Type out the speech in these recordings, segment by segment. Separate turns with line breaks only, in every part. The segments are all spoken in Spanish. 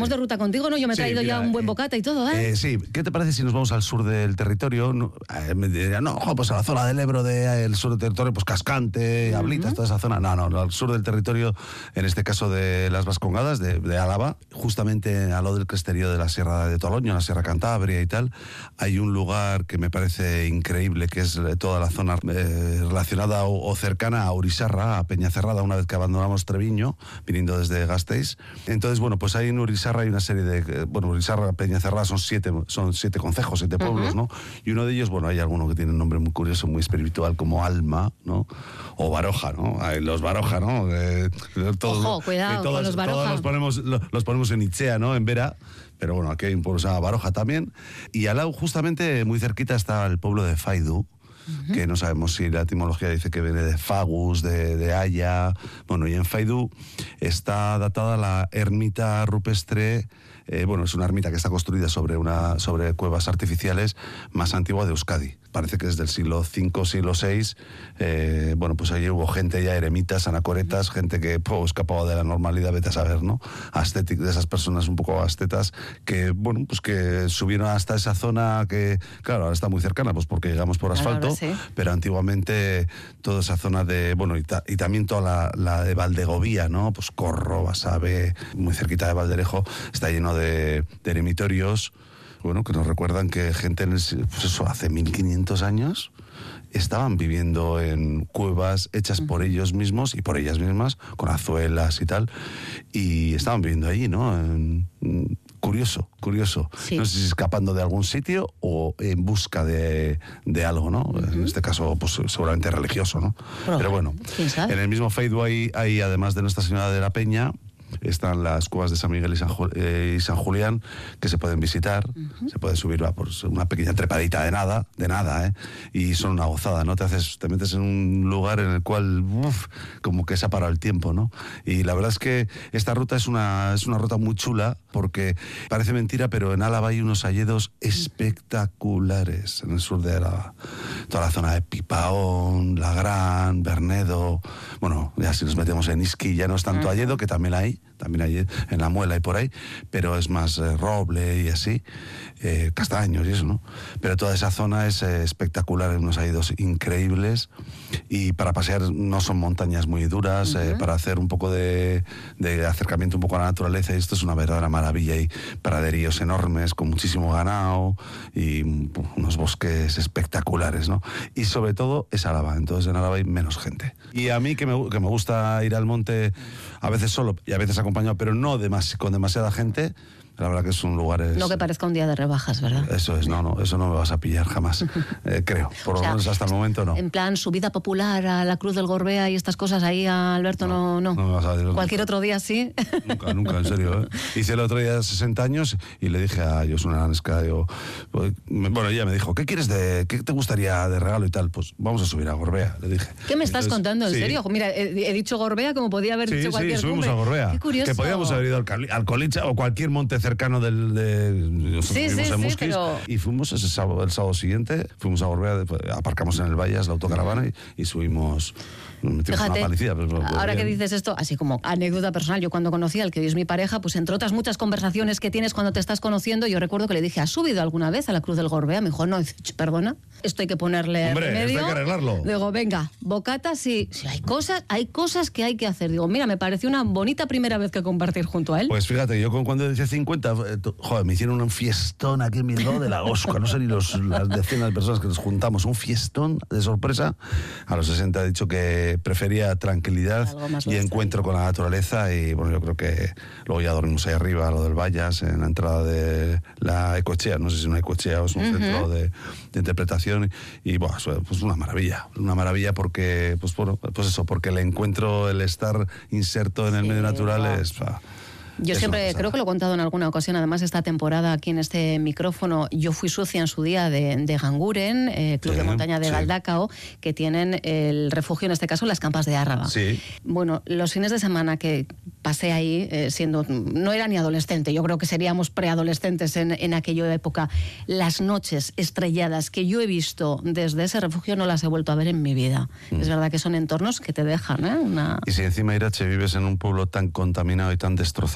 vamos de ruta contigo, ¿no? Yo me he traído ya un buen bocata y todo, ¿eh?
Sí, ¿qué te parece si nos vamos al sur del territorio? Me dirían, pues a la zona del Ebro, el sur del territorio, pues Cascante, Ablitas, toda esa zona. No, al sur del territorio, en este caso de las Vascongadas, de Álava, justamente al lado del cresterío de la Sierra de Toloño, la Sierra Cantabria y tal, hay un lugar que me parece increíble, que es toda la zona relacionada o cercana a Urisarra, a Peñacerrada, una vez que abandonamos Treviño, viniendo desde Gasteiz. Entonces, bueno, pues ahí en Urisarra hay una serie de... Urisarra, Peñacerrada son siete concejos, 7 pueblos, ¿no? Y uno de ellos, hay alguno que tiene un nombre muy curioso, muy espiritual, como Alma, ¿no? O Baroja, ¿no? Los Baroja, ¿no?
Ojo, cuidado con los Baroja.
Todos los ponemos en Itzea, ¿no? En Vera. Pero bueno, aquí hay un pueblo que se llama Baroja también. Y al lado, justamente, muy cerquita, está el pueblo de Faidu, que no sabemos si la etimología dice que viene de Fagus, de Haya. Bueno, y en Faidu está datada la ermita rupestre. Es una ermita que está construida sobre cuevas artificiales más antigua de Euskadi. Parece que es del siglo V, siglo VI. Pues ahí hubo gente ya, eremitas, anacoretas, gente que escapaba de la normalidad, vete a saber, ¿no? De esas personas un poco ascetas que, que subieron hasta esa zona que, claro, ahora está muy cercana, pues porque llegamos por asfalto, sí. Pero antiguamente toda esa zona y también toda la de Valdegovía, ¿no? Pues Corro, Basabe, muy cerquita de Valderejo, está lleno de eremitorios, que nos recuerdan que gente hace 1500 años estaban viviendo en cuevas hechas por ellos mismos y por ellas mismas, con azuelas y tal, y estaban viviendo allí, ¿no? Curioso. Sí. No sé si escapando de algún sitio o en busca de algo, ¿no? En este caso, pues seguramente religioso, ¿no? Pero bueno, en el mismo Faidu hay, además de Nuestra Señora de la Peña, están las cuevas de San Miguel y San Julián, que se pueden visitar. Se puede subir por una pequeña trepadita de nada, y son una gozada, ¿no? Te metes en un lugar en el cual como que se ha parado el tiempo, ¿no? Y la verdad es que esta ruta es una ruta muy chula, porque parece mentira, pero en Álava hay unos hayedos espectaculares en el sur de Álava. Toda la zona de Pipaón, Lagrán, Bernedo. Bueno, ya si nos metemos en Isqui ya no es tanto hayedo, que también hay en La Muela y por ahí, pero es más roble y así, castaños y eso, ¿no? Pero toda esa zona es espectacular, unos hayedos increíbles, y para pasear no son montañas muy duras, para hacer un poco de acercamiento un poco a la naturaleza, y esto es una verdadera maravilla. Hay praderíos enormes con muchísimo ganado y unos bosques espectaculares, ¿no? Y sobre todo es Álava, entonces en Álava hay menos gente. Y a mí que me gusta ir al monte a veces solo y a veces acompañado, pero no con demasiada gente. La verdad que es un lugar...
No que parezca un día de rebajas, ¿verdad?
Eso es, no, eso no me vas a pillar jamás, creo. Por lo menos hasta el momento no.
En plan, subida popular a la Cruz del Gorbea y estas cosas ahí, Alberto, no. No me vas a decir. Cualquier otro día sí.
Nunca, en serio, ¿eh? Hice el otro día 60 años y le dije a Josuna Nanesca, ella me dijo, ¿qué te gustaría de regalo y tal? Pues vamos a subir a Gorbea, le dije.
¿Qué me estás contando? ¿En serio? Mira, he dicho Gorbea como podía haber dicho cualquier
subimos a Gorbea.
Qué curioso.
Que podíamos haber ido al Colicha o cualquier monte cercano
pero...
Y fuimos el sábado siguiente, fuimos a Gorbea, aparcamos en el Vallas la autocaravana y subimos.
Fíjate,
una palicida,
ahora que dices esto, así como anécdota personal, yo cuando conocí al que hoy es mi pareja, pues entre otras muchas conversaciones que tienes cuando te estás conociendo, yo recuerdo que le dije, ¿has subido alguna vez a la Cruz del Gorbea? Me dijo, no, dice, perdona, esto hay que ponerle remedio.
Esto hay que arreglarlo.
Digo, venga, bocata, sí, hay cosas que hay que hacer. Digo, mira, me pareció una bonita primera vez que compartir junto a él.
Pues fíjate, yo cuando decía 50, me hicieron un fiestón aquí en Bilbao de la Oscar, no sé ni las decenas de personas que nos juntamos, un fiestón de sorpresa. A los 60 he dicho que prefería tranquilidad y encuentro con la naturaleza, y bueno, yo creo que luego ya dormimos ahí arriba, lo del Vallas, en la entrada de la Ecochea, no sé si es una Ecochea o es un centro de interpretación, y bueno, pues una maravilla porque, pues eso, porque el encuentro, el estar inserto en el medio natural es...
Yo siempre creo que lo he contado en alguna ocasión, además esta temporada aquí en este micrófono, yo fui socia en su día de Ganguren, Club de Montaña de Galdakao, que tienen el refugio, en este caso, las Campas de Árraba.
Sí.
Bueno, los fines de semana que pasé ahí, no era ni adolescente, yo creo que seríamos preadolescentes en aquella época, las noches estrelladas que yo he visto desde ese refugio no las he vuelto a ver en mi vida. Es verdad que son entornos que te dejan, ¿eh?
Y si encima, Irache, vives en un pueblo tan contaminado y tan destrozado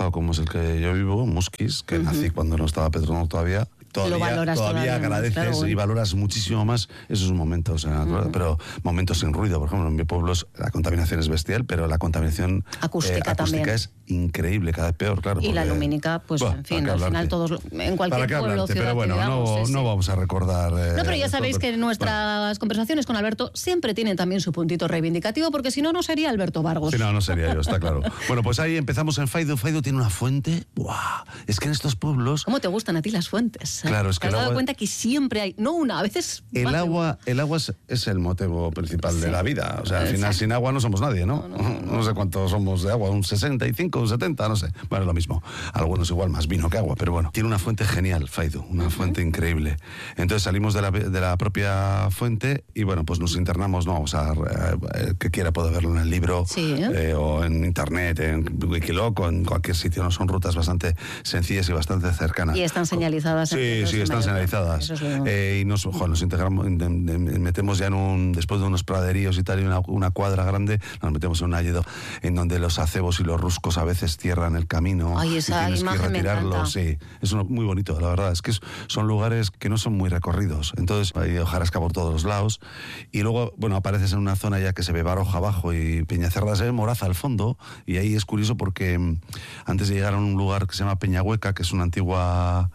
estado como es el que yo vivo, Muskiz, que nací cuando no estaba Petronor todavía, todavía agradeces, claro, y valoras muchísimo más esos momentos, pero momentos sin ruido. Por ejemplo, en mi pueblo la contaminación es bestial, pero la contaminación
acústica
es increíble, cada vez peor, claro.
Y la lumínica, pues en fin, al final todos, en cualquier pueblo, ciudad,
pero bueno, no vamos a recordar...
no, pero ya sabéis que nuestras conversaciones con Alberto siempre tienen también su puntito reivindicativo, porque si no, no sería Alberto Vargos.
Sí, no sería yo, está claro. Bueno, pues ahí empezamos en Faidu. Faidu tiene una fuente, ¡buah! Es que en estos pueblos...
¿Cómo te gustan a ti las fuentes?
Claro, es que
¿Te has dado cuenta que siempre hay, no una, a veces...
El agua es el motivo principal de la vida. O sea, al final sin agua no somos nadie, ¿no? No sé cuántos somos de agua, un 65, un 70, no sé. Bueno, es lo mismo. Algunos igual más vino que agua, pero bueno. Tiene una fuente genial, Faidu, una fuente increíble. Entonces salimos de la propia fuente y bueno, pues nos internamos, ¿no? O sea, el que quiera puede verlo en el libro, o en internet, en Wikiloc, o en cualquier sitio, ¿no? Son rutas bastante sencillas y bastante cercanas.
Y están señalizadas.
Sí, están señalizadas. Y nos integramos, metemos ya después de unos praderíos y tal, y una cuadra grande, nos metemos en un hayedo en donde los acebos y los ruscos a veces cierran el camino.
Ay, esa
y tienes
imagen
que retirarlo. Sí, es muy bonito, la verdad. Es que son lugares que no son muy recorridos. Entonces hay hojarasca por todos los lados. Y luego, bueno, apareces en una zona ya que se ve Baroja abajo y Peñacerrada, se ve Moraza al fondo. Y ahí es curioso porque antes de llegar a un lugar que se llama Peñahueca, que es una antigua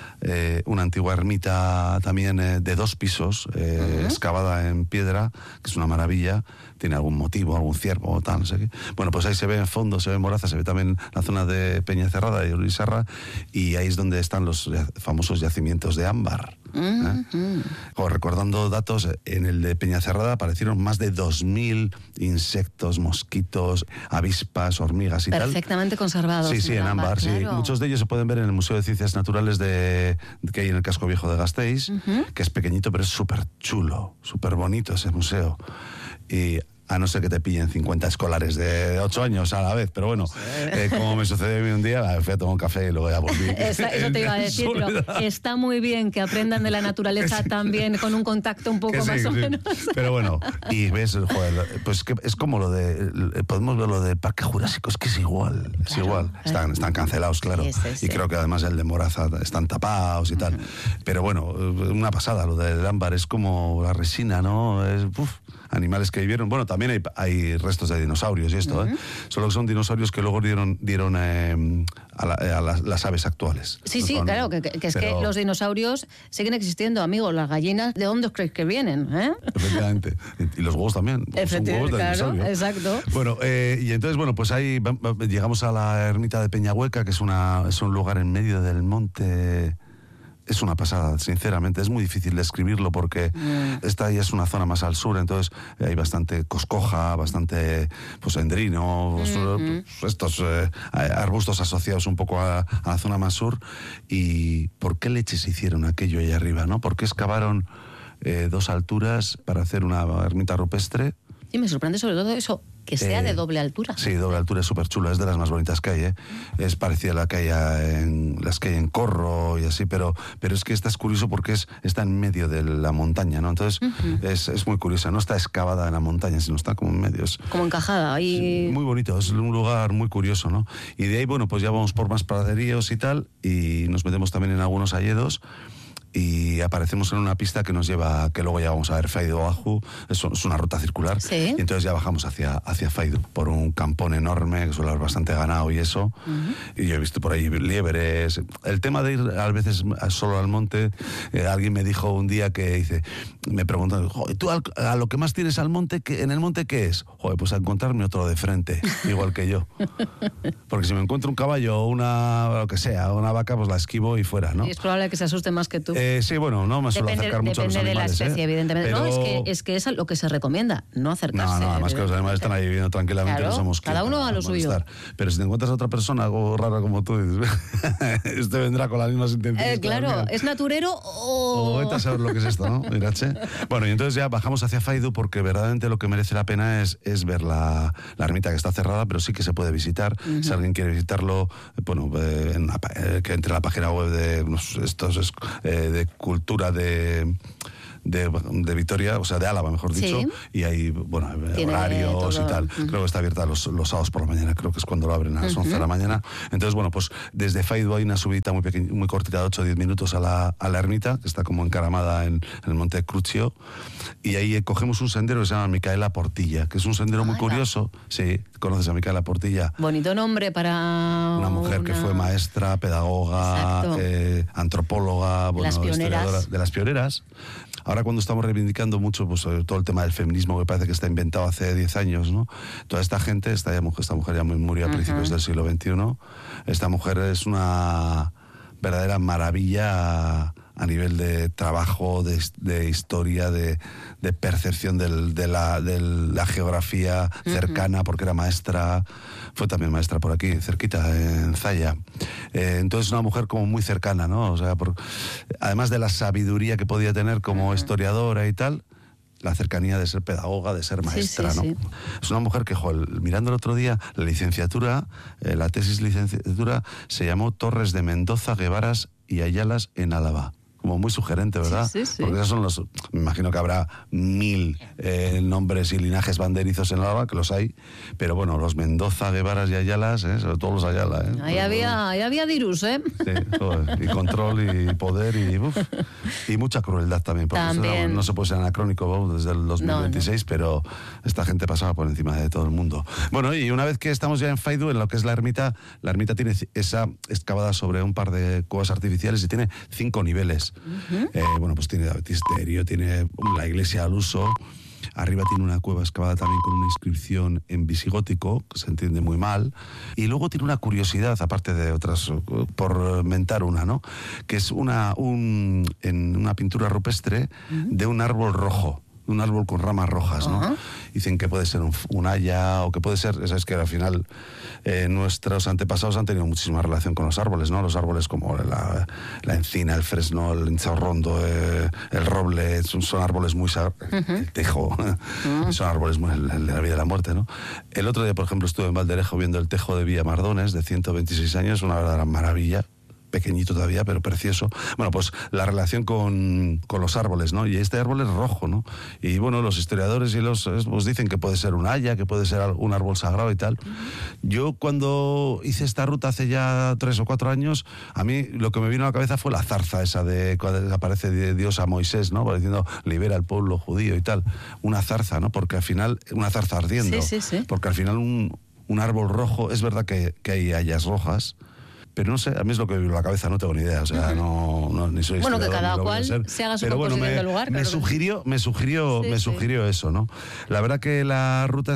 ermita también de 2 pisos, excavada en piedra, que es una maravilla, tiene algún motivo, algún ciervo o tal, no sé qué. Bueno, pues ahí se ve en fondo, se ve Moraza, se ve también la zona de Peñacerrada y Urizarra, y ahí es donde están los famosos yacimientos de ámbar. Recordando datos, en el de Peñacerrada aparecieron más de 2.000 insectos, mosquitos, avispas, hormigas y tal.
Perfectamente conservados.
Sí, en ámbar, claro. Sí. Muchos de ellos se pueden ver en el Museo de Ciencias Naturales que hay en el Casco Viejo de Gasteiz, que es pequeñito, pero es súper chulo, súper bonito ese museo. Y a no ser que te pillen 50 escolares de 8 años a la vez, pero bueno, como me sucedió a mí un día, fui a tomar un café y luego ya volví.
Eso te iba a decir, pero está muy bien que aprendan de la naturaleza también, con un contacto un poco más o menos.
Pero bueno, y ves, joder, pues que es como podemos ver lo de Parque Jurásico, es que es igual, están cancelados, claro, y creo que además el de Moraza están tapados y tal, pero bueno, una pasada, lo del ámbar es como la resina, ¿no? Animales que vivieron, bueno, también hay restos de dinosaurios y esto, solo que son dinosaurios que luego dieron a las aves actuales.
Sí, claro, que es que los dinosaurios siguen existiendo, amigos. Las gallinas, ¿de dónde os creéis que vienen?
Efectivamente. Y los huevos también. Son huevos de dinosaurio.
Exacto.
Bueno, y entonces, bueno, pues ahí llegamos a la ermita de Peñahueca, que es un lugar en medio del monte. Es una pasada, sinceramente. Es muy difícil describirlo porque esta ya es una zona más al sur, entonces hay bastante coscoja, bastante endrino, estos arbustos asociados un poco a la zona más sur. ¿Y por qué leches hicieron aquello ahí arriba, no? ¿Por qué excavaron 2 alturas para hacer una ermita rupestre?
Y me sorprende sobre todo eso, que sea de doble altura.
Sí, doble altura, es súper chula, es de las más bonitas que hay, Es parecida a las que hay en Corro y así, pero es que esta es curioso porque está en medio de la montaña, ¿no? Entonces es muy curiosa, no está excavada en la montaña, sino está como en medio.
Como encajada ahí.
Muy bonito, es un lugar muy curioso, ¿no? Y de ahí, bueno, pues ya vamos por más praderíos y tal, y nos metemos también en algunos hayedos, y aparecemos en una pista que nos lleva, que luego ya vamos a ver Faidu Abajo, es una ruta circular, y entonces ya bajamos hacia Faidu por un campón enorme que suele haber bastante ganado y eso, y yo he visto por ahí liebres. El tema de ir a veces solo al monte, alguien me dijo un día me preguntó, ¿tú a lo que más tienes en el monte qué es? Joder, pues a encontrarme otro de frente, igual que yo, porque si me encuentro un caballo o lo que sea, una vaca, pues la esquivo y fuera, ¿no?
Y es probable que se asuste más que tú.
Sí, bueno, no me suelo acercar mucho a los animales.
Depende de la especie, evidentemente.
Pero...
No, es que es lo que se recomienda, no acercarse.
No, además que los animales están ahí viviendo tranquilamente,
claro,
no somos
cada uno a lo suyo.
Pero si te encuentras a otra persona, algo rara como tú, dices, este vendrá con las mismas intenciones.
Claro, ¿es naturero o...?
O vete a saber lo que es esto, ¿no? Mirache. Bueno, y entonces ya bajamos hacia Faidu porque verdaderamente lo que merece la pena es ver la ermita, que está cerrada, pero sí que se puede visitar. Si alguien quiere visitarlo, bueno, que entre en la página web de de cultura de de Vitoria, o sea, de Álava, mejor dicho,
Sí.
y hay, bueno,
Tiene
horarios
todo.
y tal. Creo que está abierta los sábados por la mañana, creo que es cuando lo abren, a las 11 de la mañana. Entonces, bueno, pues desde Faidu hay una subida muy cortita de 8 o 10 minutos a la ermita, que está como encaramada en el monte Crucio, y ahí cogemos un sendero que se llama Micaela Portilla, que es un sendero muy curioso. Sí, conoces a Micaela Portilla.
Bonito nombre para
Una mujer que fue maestra, pedagoga, antropóloga, historiadora, de las pioneras. Ahora cuando estamos reivindicando mucho pues, todo el tema del feminismo, que parece que está inventado hace 10 años, ¿no? Toda esta gente, esta mujer ya murió a principios del siglo XXI, esta mujer es una verdadera maravilla a nivel de trabajo, de historia, de percepción de la geografía cercana, porque era maestra, fue también maestra por aquí, cerquita, en Zaya. Entonces una mujer como muy cercana, ¿no? O sea, además de la sabiduría que podía tener como historiadora y tal, la cercanía de ser pedagoga, de ser maestra,
sí,
¿no?
sí.
Es una mujer que, mirando el otro día, la licenciatura, la tesis licenciatura, se llamó Torres de Mendoza, Guevaras y Ayalas en Álava. Como muy sugerente, ¿verdad?
Sí, sí, sí.
Porque esos son me imagino que habrá 1000 nombres y linajes banderizos en Álava, que los hay, pero bueno, los Mendoza, Guevaras y Ayalas, sobre todo los Ayala.
Ahí había dirus, ¿eh?
Sí, joder, y control y poder y mucha crueldad también, porque
También.
No se puede ser anacrónico desde el 2026, pero esta gente pasaba por encima de todo el mundo. Bueno, y una vez que estamos ya en Faidu, en lo que es la ermita tiene esa excavada sobre un par de cuevas artificiales y tiene 5 niveles. Bueno, pues tiene baptisterio, tiene la iglesia al uso. Arriba tiene una cueva excavada también con una inscripción en visigótico, que se entiende muy mal. Y luego tiene una curiosidad, aparte de otras, por mentar una, ¿no? Que es en una pintura rupestre de un árbol rojo. Un árbol con ramas rojas, ¿no? Dicen que puede ser un haya o que puede ser, sabes que al final nuestros antepasados han tenido muchísima relación con los árboles, ¿no? Los árboles como la encina, el fresno, el linchorrondo, el roble, son árboles muy el tejo, son árboles muy de la vida y la muerte, ¿no? El otro día, por ejemplo, estuve en Valderejo viendo el tejo de Villamardones, de 126 años, una verdadera maravilla. Pequeñito todavía, pero precioso. Bueno, pues la relación con los árboles, ¿no? Y este árbol es rojo, ¿no? Y bueno, los historiadores pues dicen que puede ser un haya, que puede ser un árbol sagrado y tal. Yo cuando hice esta ruta hace ya 3 o 4 años, a mí lo que me vino a la cabeza fue la zarza esa de cuando aparece Dios a Moisés, ¿no? Diciendo, libera al pueblo judío y tal. Una zarza, ¿no? Porque al final, una zarza ardiendo.
Sí.
Porque al final un árbol rojo, es verdad que hay hayas rojas, pero no sé, a mí es lo que me vino a la cabeza, no tengo ni idea, o sea, no ni soy
bueno, que cada
ni lo voy a
cual
ser.
se haga su
pero bueno,
composición del lugar.
me sugirió eso, ¿no? La verdad que la ruta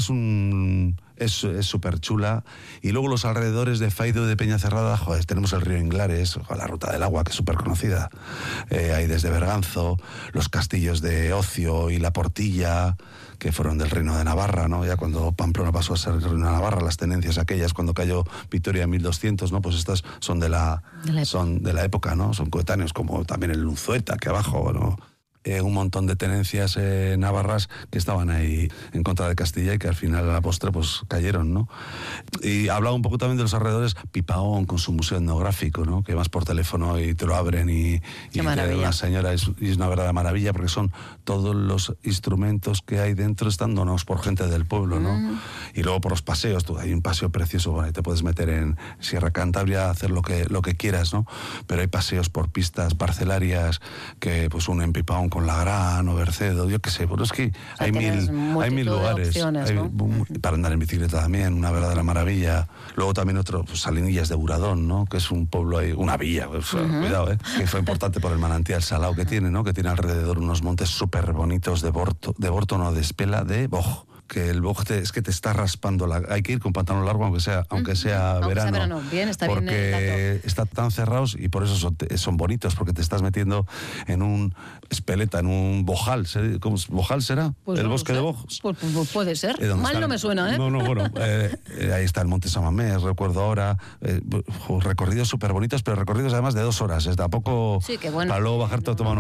es súper chula, y luego los alrededores de Faidu, de Peñacerrada, joder, tenemos el río Inglares, la ruta del agua, que es súper conocida, hay desde Berganzo, los castillos de Ocio y La Portilla, que fueron del Reino de Navarra, ¿no? Ya cuando Pamplona pasó a ser el Reino de Navarra, las tenencias aquellas, cuando cayó Vitoria en 1200, ¿no? Pues estas son de la época, ¿no? Son coetáneos, como también el Unzueta, que abajo, ¿no? Un montón de tenencias navarras que estaban ahí en contra de Castilla y que al final a la postre pues cayeron, ¿no? Y hablaba un poco también de los alrededores, Pipaón con su museo etnográfico, ¿no? Que vas por teléfono y te lo abren y una señora, y es una verdadera maravilla, porque son todos los instrumentos que hay dentro están donados por gente del pueblo, ¿no? Y luego por los paseos, hay un paseo precioso, bueno, te puedes meter en Sierra Cantabria, hacer lo que quieras, ¿no? Pero hay paseos por pistas parcelarias que pues unen Pipaón con La Gran o Bercedo, yo qué sé, pero es que hay mil lugares,
opciones, ¿no?
Para andar en bicicleta también, una verdadera maravilla. Luego también otro, pues, Salinillas de Buradón, ¿no? Que es un pueblo ahí, una villa, pues, cuidado, que fue importante por el manantial salado que tiene, ¿no? Que tiene alrededor unos montes súper bonitos de Borto, no, de Espela, de Boj. Que el boj es que te está raspando hay que ir con pantalón largo aunque sea verano,
bien, está
porque
bien el dato.
están tan cerrados y por eso son bonitos, porque te estás metiendo en un espeleta, en un bojal. ¿Bojal será?
Pues
¿El
no
bosque
sé.
de Bojos?
Pues puede ser. Mal no me suena, ¿eh?
No, bueno, ahí está el Monte Samamés, recuerdo ahora, recorridos súper bonitos, pero recorridos además de 2 horas, tampoco
sí, que bueno,
para luego bajarte a tomar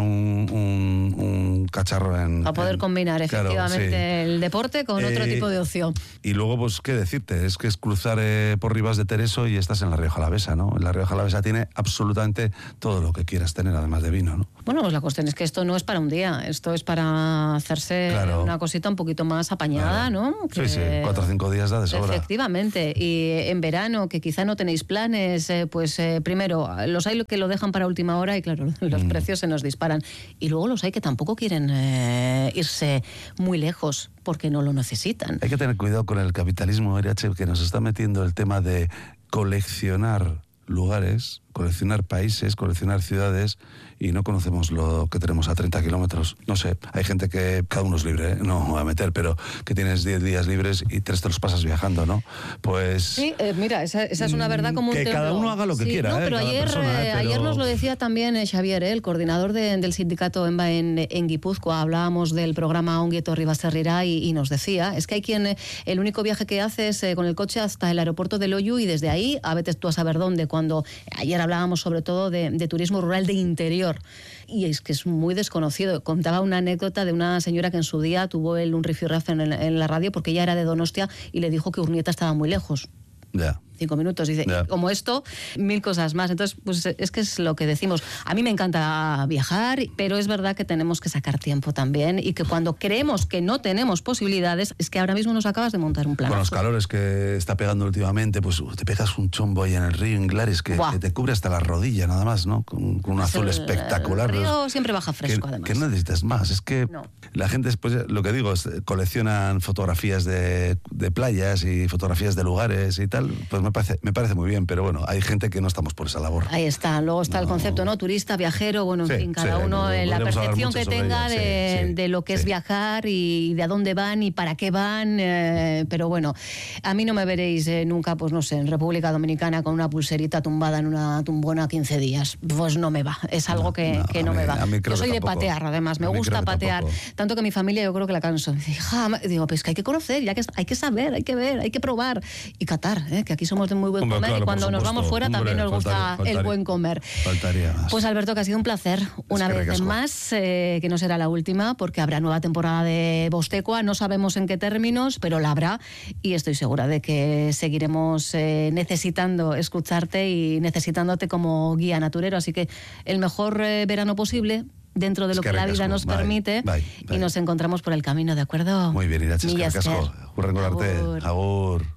un cacharro
para poder combinar efectivamente,
claro, sí,
el deporte con otro tipo de ocio.
Y luego, pues, ¿qué decirte? Es que es cruzar por Ribas de Tereso y estás en la Rioja Alavesa, ¿no? La Rioja Alavesa tiene absolutamente todo lo que quieras tener, además de vino, ¿no?
Bueno, pues la cuestión es que esto no es para un día, esto es para hacerse una cosita un poquito más apañada, ¿no?
Que, sí, 4 o 5 días da de sobra.
Efectivamente, y en verano, que quizá no tenéis planes, pues primero, los hay que lo dejan para última hora y claro, los precios se nos disparan. Y luego los hay que tampoco quieren irse muy lejos porque no lo necesitan.
Hay que tener cuidado con el capitalismo, Irache, que nos está metiendo el tema de coleccionar lugares, coleccionar países, coleccionar ciudades, y no conocemos lo que tenemos a 30 kilómetros. No sé, hay gente que, cada uno es libre, no me voy a meter, pero que tienes 10 días libres y 3 te los pasas viajando, ¿no? Pues...
Sí, mira, esa es una verdad como un
que
templo.
Cada uno haga lo que quiera,
no, pero ayer nos lo decía también Xavier, el coordinador del sindicato EMBA en Guipúzcoa. Hablábamos del programa Ongi Etorri Baserrira y nos decía, es que hay quien, el único viaje que hace es con el coche hasta el aeropuerto de Loiu y desde ahí, a veces tú a saber dónde, cuando ayer hablábamos sobre todo de turismo rural de interior. Y es que es muy desconocido. Contaba una anécdota de una señora que en su día tuvo un rifirrafe en la radio porque ella era de Donostia y le dijo que Urnieta estaba muy lejos.
Ya.
5 minutos, dice, como esto, 1000 cosas más. Entonces, pues es que es lo que decimos. A mí me encanta viajar, pero es verdad que tenemos que sacar tiempo también y que cuando creemos que no tenemos posibilidades, es que ahora mismo nos acabas de montar un plan.
Con los calores que está pegando últimamente, pues te pegas un chombo ahí en el río Inglares que te cubre hasta la rodilla nada más, ¿no? Con un azul espectacular.
El río siempre baja fresco, además.
¿Qué necesitas más? Es que la gente después, lo que digo, coleccionan fotografías de playas y fotografías de lugares y tal, pues me parece muy bien, pero bueno, hay gente que no estamos por esa labor.
Ahí está, luego está el concepto, ¿no? Turista, viajero, bueno, en fin, cada uno la percepción que tenga de lo que es viajar y de a dónde van y para qué van, pero bueno, a mí no me veréis nunca, pues no sé, en República Dominicana con una pulserita tumbada en una tumbona 15 días, pues no me va, es algo que no me va. Yo soy de patear, además, me gusta patear, tanto que mi familia yo creo que la canso. Hija, digo, pues que hay que conocer, ya que hay que saber, hay que ver, hay que probar y catar, que aquí somos de muy buen comer, claro, y cuando nos vamos fuera también nos gusta el buen comer.
Faltaría más.
Pues Alberto, que ha sido un placer una vez más, que no será la última, porque habrá nueva temporada de Bostecua, no sabemos en qué términos, pero la habrá, y estoy segura de que seguiremos necesitando escucharte y necesitándote como guía naturero, así que el mejor verano posible, dentro de lo que la vida nos permite, y nos encontramos por el camino, ¿de acuerdo?
Muy bien, Irache, eskerrik asko. Hurrengo arte. Agur.